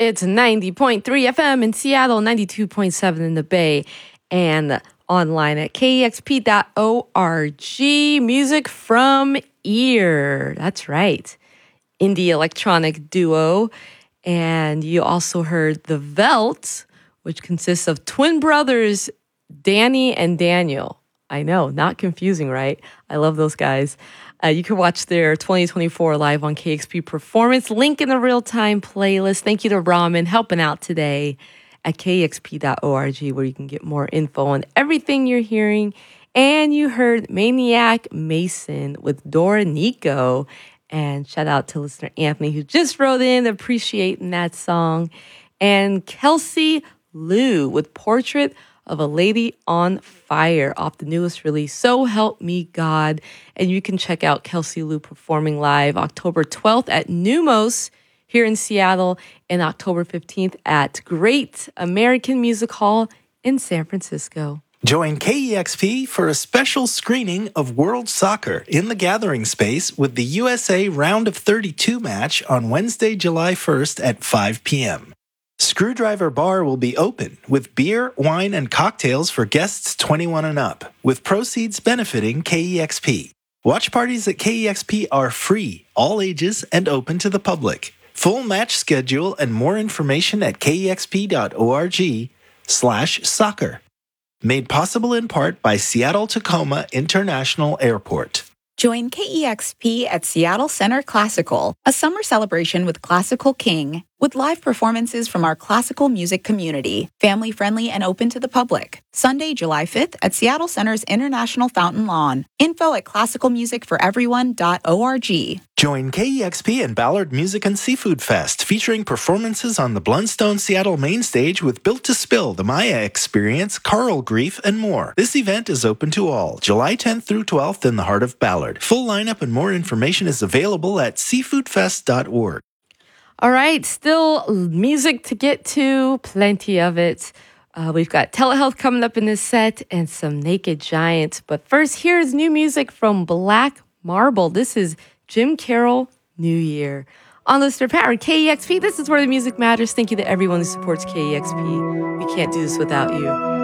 It's 90.3 FM in Seattle, 92.7 in the Bay, and online at kexp.org. Music from Ear. That's right. Indie electronic duo. And you also heard The Veldt, which consists of twin brothers, Danny and Daniel. I know, not confusing, right? I love those guys. You can watch their 2024 live on KXP Performance. Link in the real-time playlist. Thank you to Ramen helping out today at kexp.org, where you can get more info on everything you're hearing. And you heard Maniac Mason with Dora Nico. And shout out to listener Anthony, who just wrote in appreciating that song. And Kelsey Lou with Portrait of a Lady on Fire off the newest release, So Help Me God. And you can check out Kelsey Lou performing live October 12th at Numos here in Seattle and October 15th at Great American Music Hall in San Francisco. Join KEXP for a special screening of World Soccer in the Gathering Space with the USA Round of 32 match on Wednesday, July 1st at 5 p.m. Screwdriver Bar will be open with beer, wine, and cocktails for guests 21 and up, with proceeds benefiting KEXP. Watch parties at KEXP are free, all ages, and open to the public. Full match schedule and more information at kexp.org/soccer. Made possible in part by Seattle-Tacoma International Airport. Join KEXP at Seattle Center Classical, a summer celebration with Classical King, with live performances from our classical music community, family-friendly and open to the public. Sunday, July 5th at Seattle Center's International Fountain Lawn. Info at classicalmusicforeveryone.org. Join KEXP and Ballard Music and Seafood Fest, featuring performances on the Blundstone Seattle main stage with Built to Spill, The Maya Experience, Carl Grief, and more. This event is open to all, July 10th through 12th in the heart of Ballard. Full lineup and more information is available at seafoodfest.org. All right, still music to get to, plenty of it. We've got telehealth coming up in this set and some Naked Giants. But first, here's new music from Black Marble. This is Jim Carroll, New Year. On listener powered KEXP, this is where the music matters. Thank you to everyone who supports KEXP. We can't do this without you.